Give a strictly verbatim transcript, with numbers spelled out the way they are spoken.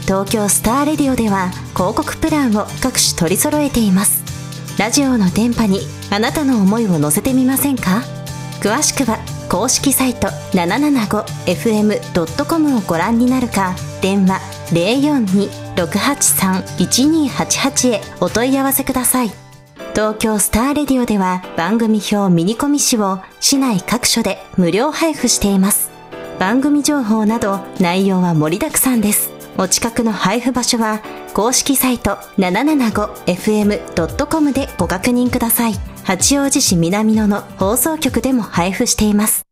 東京スターレディオでは広告プランを各種取り揃えています。ラジオの電波にあなたの思いを乗せてみませんか？詳しくは公式サイト ななななごエフエムドットコム をご覧になるか、電話 ゼロよんに ろくはちさん いちにはちはち へお問い合わせください。東京スターレディオでは番組表ミニコミ誌を市内各所で無料配布しています。番組情報など内容は盛りだくさんです。お近くの配布場所は公式サイト ななななごエフエムドットコム でご確認ください。八王子市南野の放送局でも配布しています。